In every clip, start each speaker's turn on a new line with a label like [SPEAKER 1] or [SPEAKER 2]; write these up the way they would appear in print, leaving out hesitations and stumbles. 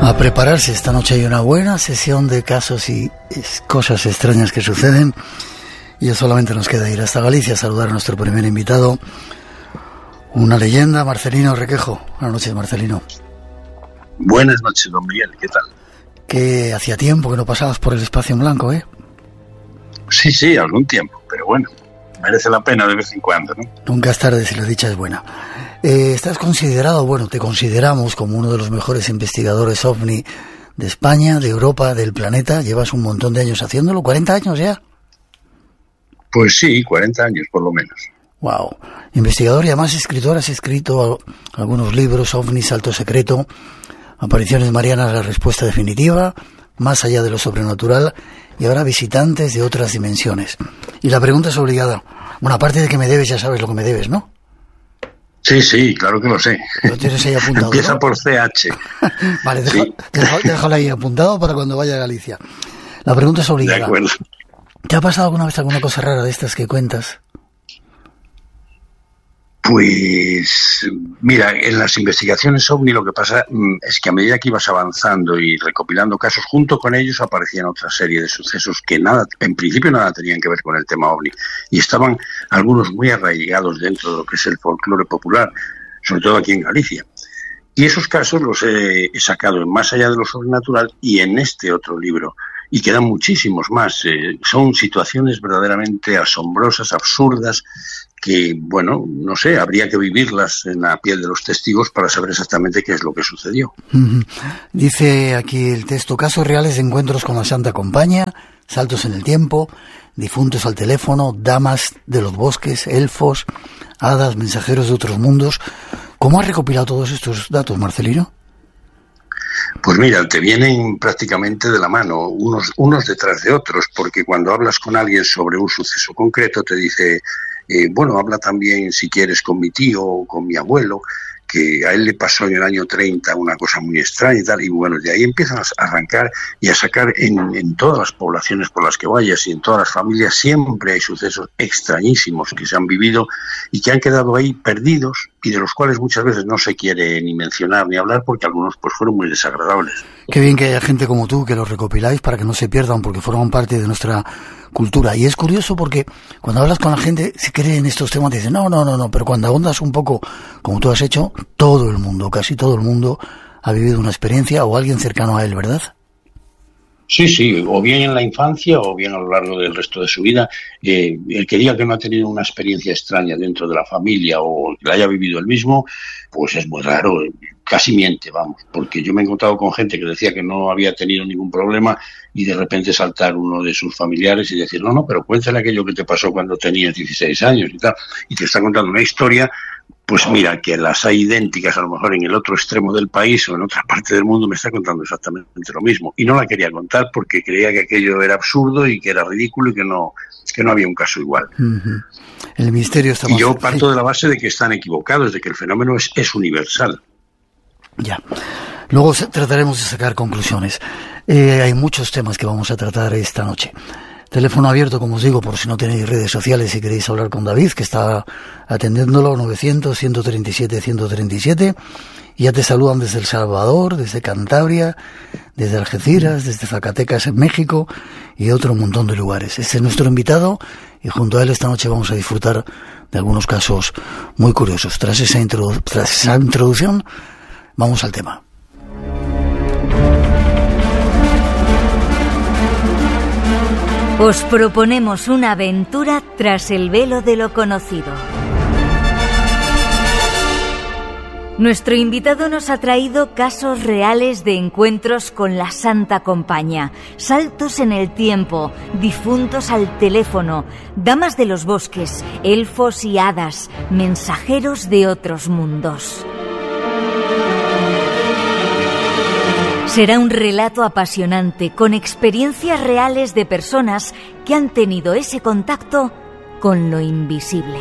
[SPEAKER 1] A prepararse, esta noche hay una buena sesión de casos y cosas extrañas que suceden. Y ya solamente nos queda ir hasta Galicia a saludar a nuestro primer invitado, una leyenda, Marcelino Requejo. Buenas noches, Marcelino.
[SPEAKER 2] Buenas noches, don Miguel, ¿qué tal?
[SPEAKER 1] Que hacía tiempo que no pasabas por el espacio en blanco, ¿eh?
[SPEAKER 2] Sí, algún tiempo, pero bueno, merece la pena de vez en cuando, ¿no?
[SPEAKER 1] Nunca es tarde si la dicha es buena. Estás considerado, bueno, te consideramos como uno de los mejores investigadores OVNI de España, de Europa, del planeta. Llevas un montón de años haciéndolo, ¿40 años ya?
[SPEAKER 2] Pues sí, 40 años por lo menos.
[SPEAKER 1] Wow. Investigador y además escritor, has escrito algunos libros, OVNI, Salto Secreto, Apariciones Marianas, la respuesta definitiva, Más allá de lo sobrenatural y ahora Visitantes de otras dimensiones. Y la pregunta es obligada. Bueno, aparte de que me debes, ya sabes lo que me debes, ¿no?
[SPEAKER 2] Sí, claro que lo sé.
[SPEAKER 1] Lo tienes ahí apuntado,
[SPEAKER 2] Empieza, ¿no? Por CH.
[SPEAKER 1] Vale,
[SPEAKER 2] Sí.
[SPEAKER 1] déjalo ahí apuntado para cuando vaya a Galicia. La pregunta es obligada.
[SPEAKER 2] De acuerdo.
[SPEAKER 1] ¿Te ha pasado alguna vez alguna cosa rara de estas que cuentas?
[SPEAKER 2] Pues mira, en las investigaciones OVNI lo que pasa es que a medida que ibas avanzando y recopilando casos, junto con ellos aparecían otra serie de sucesos que en principio nada tenían que ver con el tema OVNI, y estaban algunos muy arraigados dentro de lo que es el folclore popular, sobre todo aquí en Galicia. Y esos casos los he sacado en Más allá de lo sobrenatural y en este otro libro, y quedan muchísimos más. Son situaciones verdaderamente asombrosas, absurdas, que, bueno, no sé, habría que vivirlas en la piel de los testigos para saber exactamente qué es lo que sucedió.
[SPEAKER 1] Dice aquí el texto: casos reales de encuentros con la Santa Compañía, saltos en el tiempo, difuntos al teléfono, damas de los bosques, elfos, hadas, mensajeros de otros mundos. ¿Cómo has recopilado todos estos datos, Marcelino?
[SPEAKER 2] Pues mira, te vienen prácticamente de la mano, unos detrás de otros, porque cuando hablas con alguien sobre un suceso concreto te dice, bueno, habla también si quieres con mi tío o con mi abuelo, que a él le pasó en el año 30 una cosa muy extraña y tal, y bueno, de ahí empiezan a arrancar y a sacar en todas las poblaciones por las que vayas y en todas las familias siempre hay sucesos extrañísimos que se han vivido y que han quedado ahí perdidos y de los cuales muchas veces no se quiere ni mencionar ni hablar porque algunos pues fueron muy desagradables.
[SPEAKER 1] Qué bien que haya gente como tú que los recopiláis para que no se pierdan, porque forman parte de nuestra cultura. Y es curioso porque cuando hablas con la gente, si cree en estos temas, te dicen no, pero cuando ahondas un poco, como tú has hecho, todo el mundo, casi todo el mundo ha vivido una experiencia o alguien cercano a él, ¿verdad?
[SPEAKER 2] Sí, o bien en la infancia o bien a lo largo del resto de su vida. El que diga que no ha tenido una experiencia extraña dentro de la familia o que la haya vivido él mismo, pues es muy raro, casi miente, vamos, porque yo me he encontrado con gente que decía que no había tenido ningún problema y de repente saltar uno de sus familiares y decir, no, pero cuéntale aquello que te pasó cuando tenías 16 años y tal, y te está contando una historia. Pues mira, que las hay idénticas a lo mejor en el otro extremo del país o en otra parte del mundo, me está contando exactamente lo mismo. Y no la quería contar porque creía que aquello era absurdo y que era ridículo y que no había un caso igual.
[SPEAKER 1] Uh-huh. El misterio está más...
[SPEAKER 2] Y yo parto de la base de que están equivocados, de que el fenómeno es universal.
[SPEAKER 1] Ya. Luego trataremos de sacar conclusiones. Hay muchos temas que vamos a tratar esta noche. Teléfono abierto, como os digo, por si no tenéis redes sociales y queréis hablar con David, que está atendiéndolo, 900-137-137. Y ya te saludan desde El Salvador, desde Cantabria, desde Algeciras, desde Zacatecas en México y otro montón de lugares. Este es nuestro invitado y junto a él esta noche vamos a disfrutar de algunos casos muy curiosos. Tras esa introducción, vamos al tema.
[SPEAKER 3] Os proponemos una aventura tras el velo de lo conocido. Nuestro invitado nos ha traído casos reales de encuentros con la Santa Compañía, saltos en el tiempo, difuntos al teléfono, damas de los bosques, elfos y hadas, mensajeros de otros mundos. Será un relato apasionante, con experiencias reales de personas que han tenido ese contacto con lo invisible.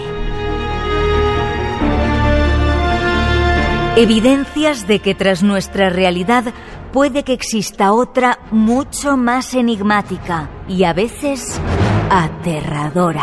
[SPEAKER 3] Evidencias de que tras nuestra realidad puede que exista otra mucho más enigmática y a veces aterradora.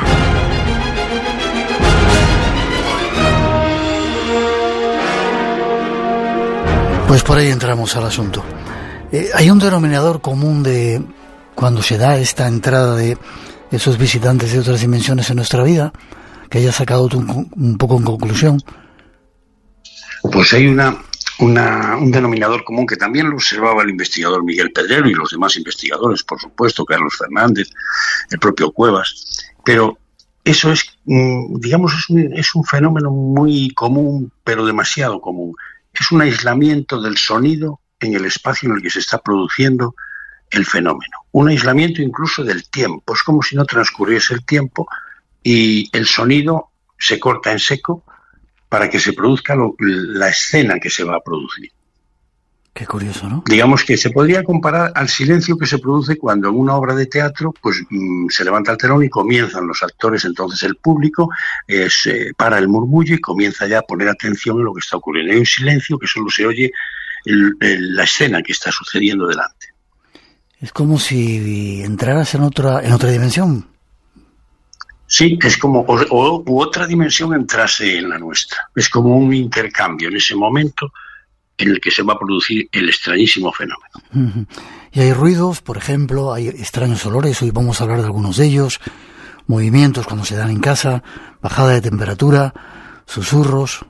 [SPEAKER 1] Pues por ahí entramos al asunto. Hay un denominador común de cuando se da esta entrada de esos visitantes de otras dimensiones en nuestra vida, que hayas sacado tú un poco en conclusión.
[SPEAKER 2] Pues hay un denominador común que también lo observaba el investigador Miguel Pedrero y los demás investigadores, por supuesto, Carlos Fernández, el propio Cuevas, pero eso es, digamos, es un fenómeno muy común, pero demasiado común. Es un aislamiento del sonido en el espacio en el que se está produciendo el fenómeno. Un aislamiento incluso del tiempo. Es como si no transcurriese el tiempo y el sonido se corta en seco para que se produzca la escena que se va a producir.
[SPEAKER 1] Qué curioso, ¿no? Digamos que se podría comparar al silencio que se produce cuando en una obra de teatro pues se levanta el telón y comienzan los actores, entonces el público para el murmullo y comienza ya a poner atención en lo que está ocurriendo. Hay un silencio que solo se oye la escena que está sucediendo delante. Es como si entraras en otra dimensión. Sí, es como u otra dimensión entrase en la nuestra. Es como un intercambio en ese momento en el que se va a producir el extrañísimo fenómeno. Uh-huh. Y hay ruidos, por ejemplo, hay extraños olores, hoy vamos a hablar de algunos de ellos, movimientos cuando se dan en casa, bajada de temperatura, susurros.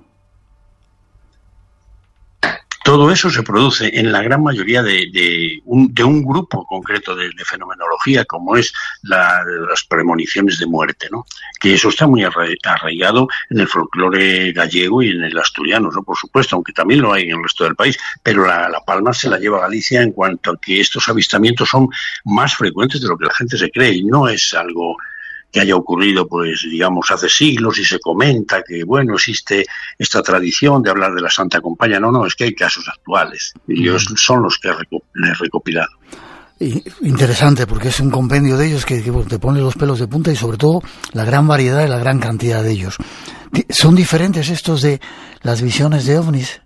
[SPEAKER 1] Todo eso se produce en la gran mayoría de un grupo concreto de fenomenología, como es las premoniciones de muerte, ¿no? Que eso está muy arraigado en el folclore gallego y en el asturiano, ¿no? Por supuesto, aunque también lo hay en el resto del país, pero la palma se la lleva Galicia en cuanto a que estos avistamientos son más frecuentes de lo que la gente se cree, y no es algo que haya ocurrido, pues digamos, hace siglos y se comenta que, bueno, existe esta tradición de hablar de la Santa Compaña. No, es que hay casos actuales y ellos son los que he recopilado. Interesante, porque es un compendio de ellos que te pone los pelos de punta y sobre todo la gran variedad y la gran cantidad de ellos. ¿Son diferentes estos de las visiones de ovnis?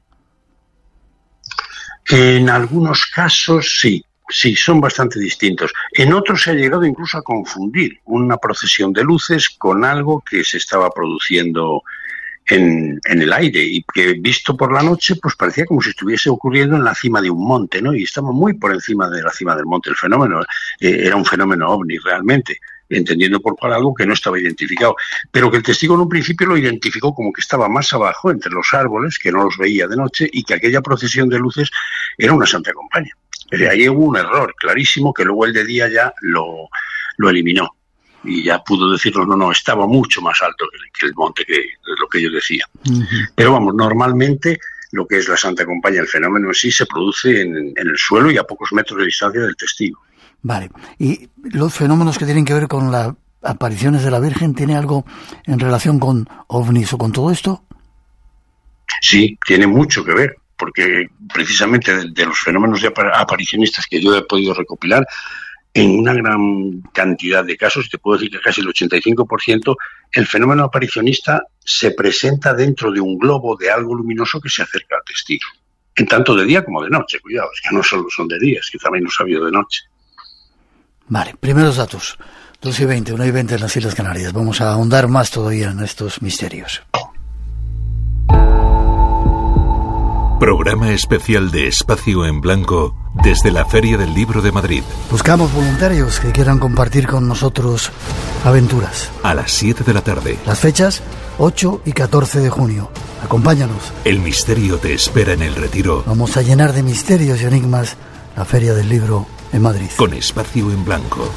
[SPEAKER 1] En algunos casos sí. Sí, son bastante distintos. En otros se ha llegado incluso a confundir una procesión de luces con algo que se estaba produciendo en el aire y que visto por la noche pues parecía como si estuviese ocurriendo en la cima de un monte, ¿no? Y estaba muy por encima de la cima del monte el fenómeno. Era un fenómeno ovni realmente, entendiendo por cual algo que no estaba identificado, pero que el testigo en un principio lo identificó como que estaba más abajo entre los árboles, que no los veía de noche, y que aquella procesión de luces era una Santa Compaña. Ahí hubo un error clarísimo que luego el de día ya lo eliminó y ya pudo decirnos, no, estaba mucho más alto que el monte, que es lo que yo decía. Uh-huh. Pero vamos, normalmente lo que es la Santa Compaña, el fenómeno en sí, se produce en el suelo y a pocos metros de distancia del testigo. Vale, ¿y los fenómenos que tienen que ver con las apariciones de la Virgen, tiene algo en relación con ovnis o con todo esto? Sí, tiene mucho que ver, porque precisamente de los fenómenos aparicionistas que yo he podido recopilar, en una gran cantidad de casos, te puedo decir que casi el 85%, el fenómeno aparicionista se presenta dentro de un globo de algo luminoso que se acerca al testigo. En tanto de día como de noche, cuidado, es que no solo son de día, es que también los ha habido de noche. Vale, primeros datos, 12:20, 1:20 en las Islas Canarias. Vamos a ahondar más todavía en estos misterios.
[SPEAKER 4] Programa especial de Espacio en Blanco desde la Feria del Libro de Madrid.
[SPEAKER 1] Buscamos voluntarios que quieran compartir con nosotros aventuras.
[SPEAKER 4] A las 7 de la tarde.
[SPEAKER 1] Las fechas 8 y 14 de junio. Acompáñanos.
[SPEAKER 4] El misterio te espera en el Retiro.
[SPEAKER 1] Vamos a llenar de misterios y enigmas la Feria del Libro en Madrid.
[SPEAKER 4] Con Espacio en Blanco.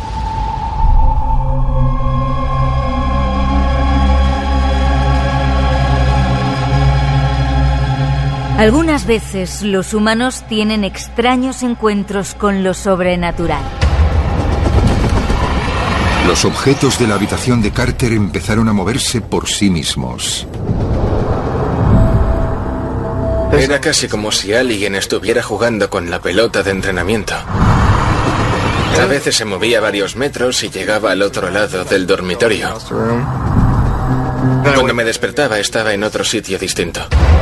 [SPEAKER 3] Algunas veces los humanos tienen extraños encuentros con lo sobrenatural.
[SPEAKER 5] Los objetos de la habitación de Carter empezaron a moverse por sí mismos.
[SPEAKER 6] Era casi como si alguien estuviera jugando con la pelota de entrenamiento. A veces se movía varios metros y llegaba al otro lado del dormitorio. Cuando me despertaba estaba en otro sitio distinto.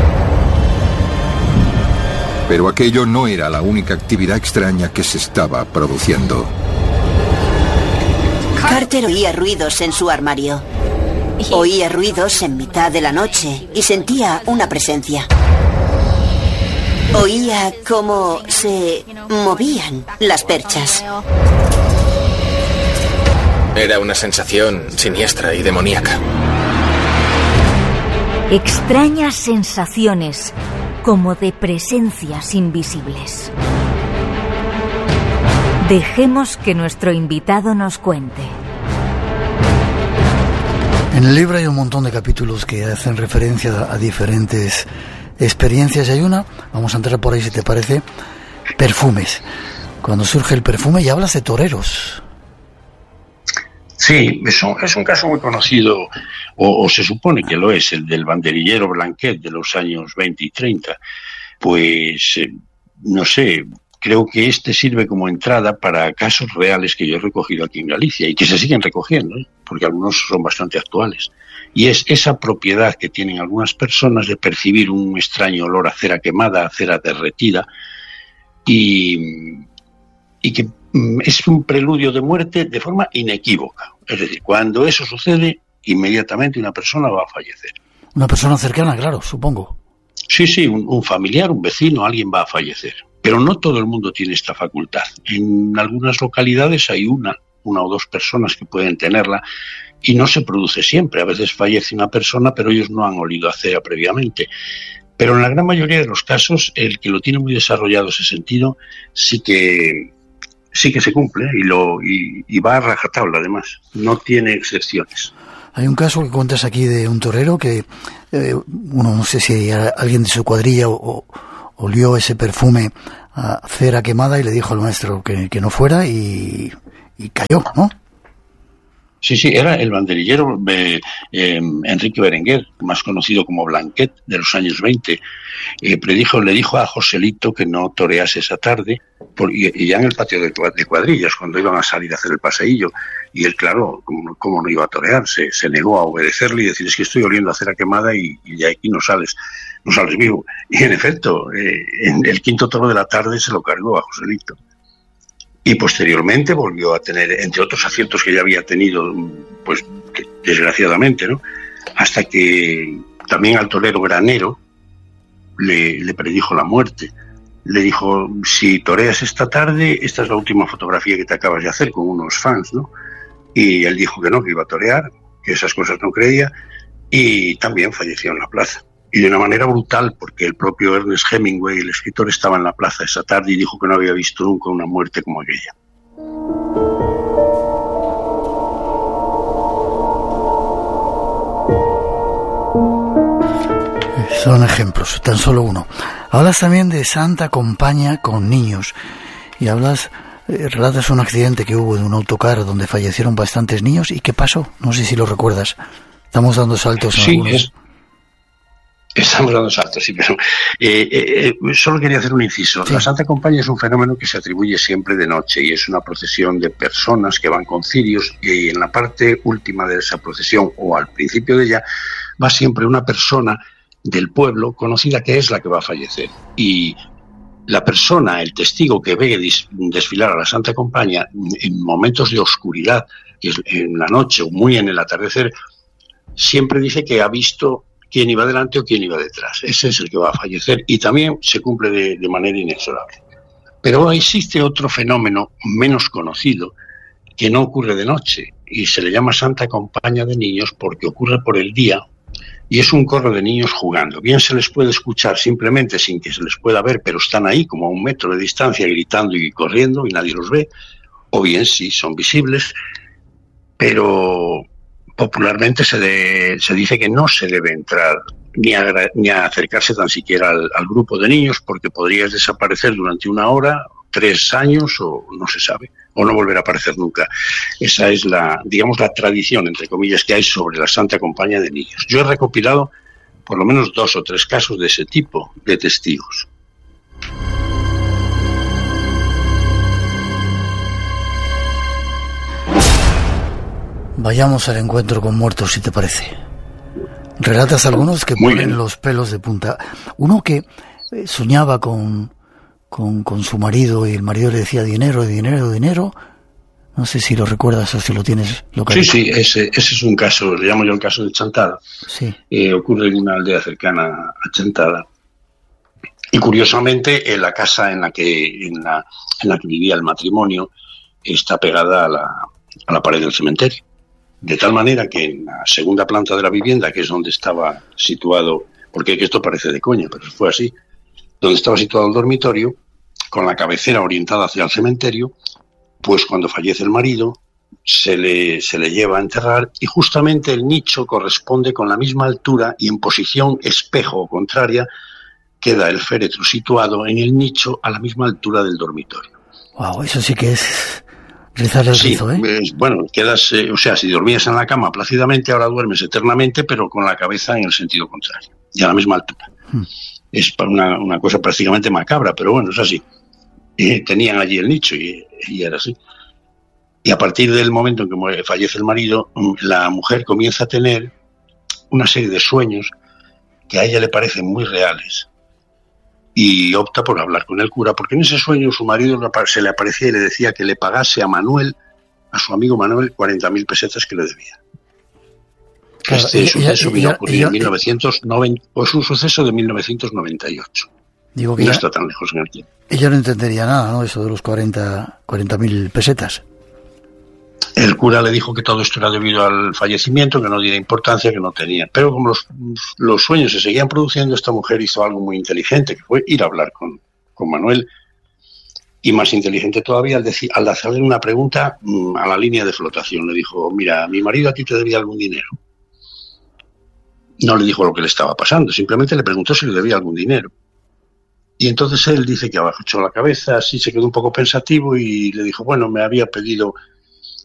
[SPEAKER 5] Pero aquello no era la única actividad extraña que se estaba produciendo.
[SPEAKER 7] Carter oía ruidos en su armario. Oía ruidos en mitad de la noche y sentía una presencia. Oía cómo se movían las perchas.
[SPEAKER 6] Era una sensación siniestra y demoníaca.
[SPEAKER 3] Extrañas sensaciones, como de presencias invisibles. Dejemos que nuestro invitado nos cuente.
[SPEAKER 1] En el libro hay un montón de capítulos que hacen referencia a diferentes experiencias. Hay una, vamos a entrar por ahí si te parece, perfumes. Cuando surge el perfume y hablas de toreros.
[SPEAKER 2] Sí, eso es un caso muy conocido, o se supone que lo es, el del banderillero Blanquet de los años 20 y 30. Pues, no sé, creo que sirve como entrada para casos reales que yo he recogido aquí en Galicia y que se siguen recogiendo, porque algunos son bastante actuales. Y es esa propiedad que tienen algunas personas de percibir un extraño olor a cera quemada, a cera derretida, y que es un preludio de muerte de forma inequívoca. Es decir, cuando eso sucede, inmediatamente una persona va a fallecer.
[SPEAKER 1] Una persona cercana, claro, supongo.
[SPEAKER 2] Sí, un familiar, un vecino, alguien va a fallecer. Pero no todo el mundo tiene esta facultad. En algunas localidades hay una o dos personas que pueden tenerla y no se produce siempre. A veces fallece una persona, pero ellos no han olido a cera previamente. Pero en la gran mayoría de los casos, el que lo tiene muy desarrollado ese sentido, sí que se cumple y va a rajatabla, además. No tiene excepciones.
[SPEAKER 1] Hay un caso que cuentas aquí de un torero que uno no sé si alguien de su cuadrilla olió ese perfume a cera quemada y le dijo al maestro que no fuera y cayó, ¿no?
[SPEAKER 2] Sí, era el banderillero Enrique Berenguer, más conocido como Blanquet, de los años 20. Le dijo a Joselito que no torease esa tarde, y ya en el patio de cuadrillas, cuando iban a salir a hacer el paseillo. Y él, claro, ¿cómo no iba a torear? Se negó a obedecerle y decir, es que estoy oliendo a cera quemada y de aquí no sales vivo. Y en efecto, en el quinto toro de la tarde se lo cargó a Joselito. Y posteriormente volvió a tener, entre otros aciertos que ya había tenido, pues desgraciadamente, ¿no? Hasta que también al torero Granero le predijo la muerte. Le dijo, si toreas esta tarde, esta es la última fotografía que te acabas de hacer con unos fans, ¿no? Y él dijo que no, que iba a torear, que esas cosas no creía, y también falleció en la plaza. Y de una manera brutal, porque el propio Ernest Hemingway, el escritor, estaba en la plaza esa tarde y dijo que no había visto nunca una muerte como aquella.
[SPEAKER 1] Son ejemplos, tan solo uno. Hablas también de Santa Compaña con niños y relatas un accidente que hubo de un autocar donde fallecieron bastantes niños. ¿Y qué pasó? No sé si lo recuerdas. Estamos dando saltos en algunos.
[SPEAKER 2] Estamos dando saltos, sí, pero solo quería hacer un inciso. Sí. La Santa Compaña es un fenómeno que se atribuye siempre de noche y es una procesión de personas que van con cirios, y en la parte última de esa procesión o al principio de ella va siempre una persona del pueblo conocida que es la que va a fallecer. Y la persona, el testigo que ve desfilar a la Santa Compaña en momentos de oscuridad, que es en la noche o muy en el atardecer, siempre dice que ha visto quién iba delante o quién iba detrás. Ese es el que va a fallecer y también se cumple de manera inexorable. Pero existe otro fenómeno menos conocido que no ocurre de noche y se le llama Santa Compaña de niños porque ocurre por el día y es un corro de niños jugando. Bien se les puede escuchar simplemente sin que se les pueda ver, pero están ahí como a 1 metro de distancia gritando y corriendo y nadie los ve, o bien sí son visibles, pero popularmente se dice que no se debe entrar ni a acercarse tan siquiera al grupo de niños porque podrías desaparecer durante 1 hora, 3 años o no se sabe, o no volver a aparecer nunca. Esa es la tradición, entre comillas, que hay sobre la Santa Compaña de niños. Yo he recopilado por lo menos 2 o 3 casos de ese tipo de testigos.
[SPEAKER 1] Vayamos al encuentro con muertos, si te parece. Relatas algunos que ponen los pelos de punta. Uno que soñaba con su marido y el marido le decía dinero. No sé si lo recuerdas o si lo tienes localizado.
[SPEAKER 2] Sí, ese es un caso, le llamo yo el caso de Chantada.
[SPEAKER 1] Sí.
[SPEAKER 2] Ocurre en una aldea cercana a Chantada. Y curiosamente, en la casa en la que vivía el matrimonio está pegada a la pared del cementerio. De tal manera que en la segunda planta de la vivienda, que es donde estaba situado, porque esto parece de coña, pero fue así, donde estaba situado el dormitorio, con la cabecera orientada hacia el cementerio, pues cuando fallece el marido, se le lleva a enterrar y justamente el nicho corresponde con la misma altura y en posición espejo o contraria, queda el féretro situado en el nicho a la misma altura del dormitorio.
[SPEAKER 1] Wow, eso sí que es rizar el rizo, ¿eh?
[SPEAKER 2] Bueno, quedas, o sea, si dormías en la cama plácidamente, ahora duermes eternamente, pero con la cabeza en el sentido contrario y a la misma altura. Es una cosa prácticamente macabra, pero bueno, es así. Tenían allí el nicho y era así. Y a partir del momento en que fallece el marido, la mujer comienza a tener una serie de sueños que a ella le parecen muy reales. Y opta por hablar con el cura, porque en ese sueño su marido se le aparecía y le decía que le pagase a su amigo Manuel, 40.000 pesetas que le debía. Claro, este suceso vino a ocurrir en 1990, o es un suceso de 1998.
[SPEAKER 1] Digo que
[SPEAKER 2] no está tan lejos en el tiempo.
[SPEAKER 1] Ella no entendería nada, ¿no? Eso de los 40.000 pesetas.
[SPEAKER 2] El cura le dijo que todo esto era debido al fallecimiento, que no diera importancia, que no tenía. Pero como los sueños se seguían produciendo, esta mujer hizo algo muy inteligente, que fue ir a hablar con Manuel. Y más inteligente todavía, al hacerle una pregunta a la línea de flotación. Le dijo, mira, mi marido a ti te debía algún dinero. No le dijo lo que le estaba pasando, simplemente le preguntó si le debía algún dinero. Y entononces él dice que abajó la cabeza, así se quedó un poco pensativo y le dijo, bueno, me había pedido